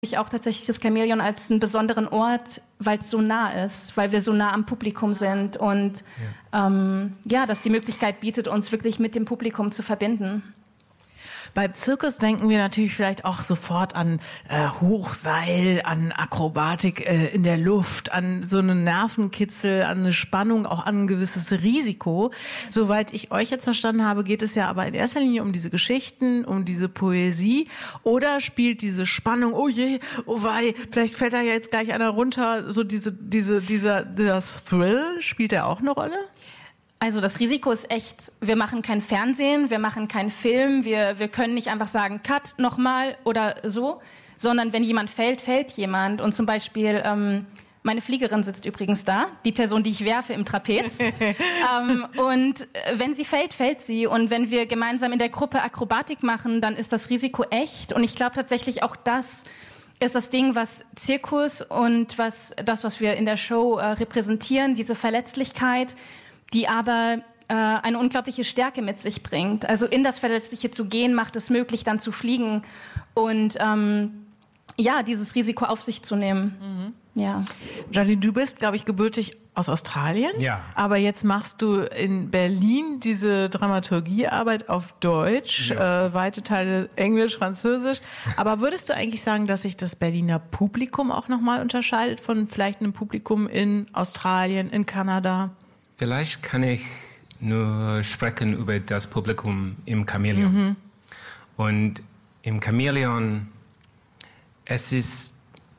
Ich auch tatsächlich das Chamäleon als einen besonderen Ort, weil es so nah ist, weil wir so nah am Publikum sind und das die Möglichkeit bietet, uns wirklich mit dem Publikum zu verbinden. Beim Zirkus denken wir natürlich vielleicht auch sofort an Hochseil, an Akrobatik in der Luft, an so einen Nervenkitzel, an eine Spannung, auch an ein gewisses Risiko. Soweit ich euch jetzt verstanden habe, geht es ja aber in erster Linie um diese Geschichten, um diese Poesie. Oder spielt diese Spannung, oh je, oh wei, vielleicht fällt da ja jetzt gleich einer runter, so dieser Thrill, spielt der auch eine Rolle? Also das Risiko ist echt, wir machen kein Fernsehen, wir machen keinen Film, wir können nicht einfach sagen, Cut, nochmal oder so, sondern wenn jemand fällt, fällt jemand. Und zum Beispiel, meine Fliegerin sitzt übrigens da, die Person, die ich werfe im Trapez. Und wenn sie fällt, fällt sie. Und wenn wir gemeinsam in der Gruppe Akrobatik machen, dann ist das Risiko echt. Und ich glaube tatsächlich auch das ist das Ding, was Zirkus und was wir in der Show repräsentieren, diese Verletzlichkeit, die aber eine unglaubliche Stärke mit sich bringt. Also in das Verletzliche zu gehen, macht es möglich, dann zu fliegen und dieses Risiko auf sich zu nehmen. Mhm. Ja. Johnny, du bist, glaube ich, gebürtig aus Australien. Ja. Aber jetzt machst du in Berlin diese Dramaturgiearbeit auf Deutsch, weite Teile Englisch, Französisch. Aber würdest du eigentlich sagen, dass sich das Berliner Publikum auch nochmal unterscheidet von vielleicht einem Publikum in Australien, in Kanada? Vielleicht kann ich nur sprechen über das Publikum im Chamäleon. Mhm. Und im Chamäleon, es ist,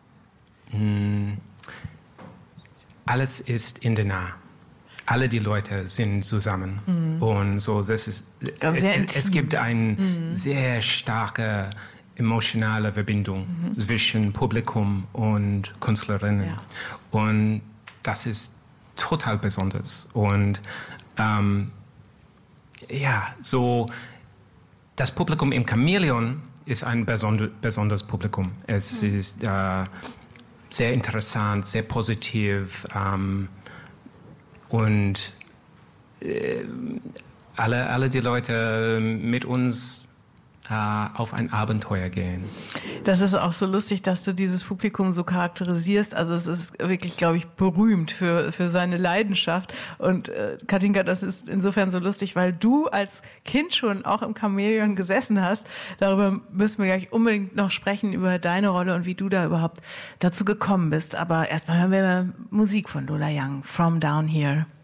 alles ist in der Nähe. Alle die Leute sind zusammen. Mhm. Und so, es gibt eine sehr starke emotionale Verbindung zwischen Publikum und Künstlerinnen. Ja. Und das ist total besonders. Und so das Publikum im Chamäleon ist ein besonderes Publikum. Es ist sehr interessant, sehr positiv und alle die Leute mit uns auf ein Abenteuer gehen. Das ist auch so lustig, dass du dieses Publikum so charakterisierst. Also es ist wirklich, glaube ich, berühmt für seine Leidenschaft. Und Katinka, das ist insofern so lustig, weil du als Kind schon auch im Chamäleon gesessen hast. Darüber müssen wir gleich unbedingt noch sprechen, über deine Rolle und wie du da überhaupt dazu gekommen bist. Aber erstmal hören wir Musik von Lola Young, From Down Here.